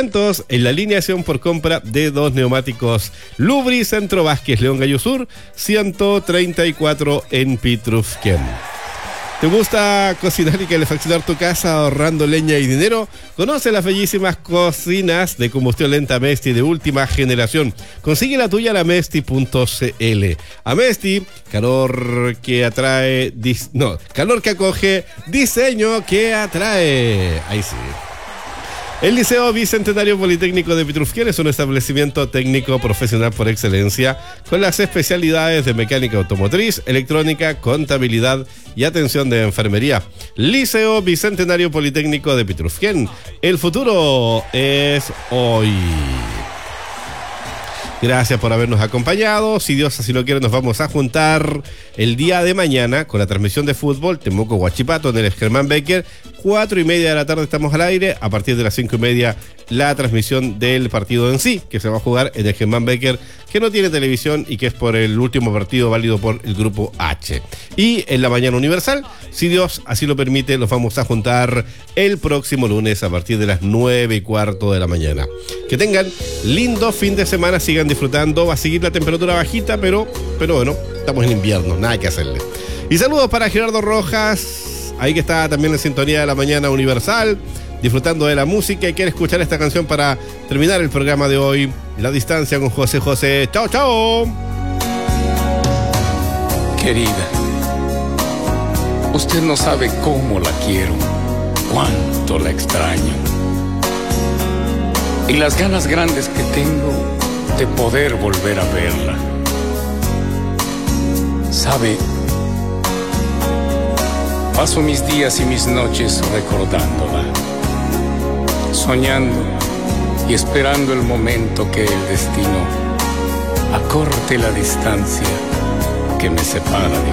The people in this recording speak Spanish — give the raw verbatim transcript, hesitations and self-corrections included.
Descuentos en la alineación por compra de dos neumáticos Lubri Centro Vázquez León Gallo Sur, ciento treinta y cuatro en Pitrufquén. ¿Te gusta cocinar y calefaccionar tu casa ahorrando leña y dinero? Conoce las bellísimas cocinas de combustión lenta Amesti de última generación. Consigue la tuya en amesti punto cl. Amesti, calor que atrae, dis, no, calor que acoge, diseño que atrae. Ahí sí. El Liceo Bicentenario Politécnico de Pitrufquén es un establecimiento técnico profesional por excelencia con las especialidades de mecánica automotriz, electrónica, contabilidad y atención de enfermería. Liceo Bicentenario Politécnico de Pitrufquén. El futuro es hoy. Gracias por habernos acompañado. Si Dios así lo quiere, nos vamos a juntar el día de mañana con la transmisión de fútbol Temuco Huachipato en el Germán Becker. Cuatro y media de la tarde estamos al aire. A partir de las cinco y media la transmisión del partido en sí, que se va a jugar en el Germán Becker, que no tiene televisión y que es por el último partido válido por el grupo H. Y en la mañana universal, si Dios así lo permite, nos vamos a juntar el próximo lunes a partir de las nueve y cuarto de la mañana. Que tengan lindo fin de semana, sigan disfrutando. Va a seguir la temperatura bajita, pero, pero bueno, estamos en invierno, nada que hacerle. Y saludos para Gerardo Rojas, ahí que está también en sintonía de la mañana universal, disfrutando de la música y quiere escuchar esta canción para terminar el programa de hoy. La distancia con José José. Chao, chao. Querida, usted no sabe cómo la quiero, cuánto la extraño. Y las ganas grandes que tengo de poder volver a verla. Sabe, paso mis días y mis noches recordándola, soñando y esperando el momento que el destino acorte la distancia que me separa de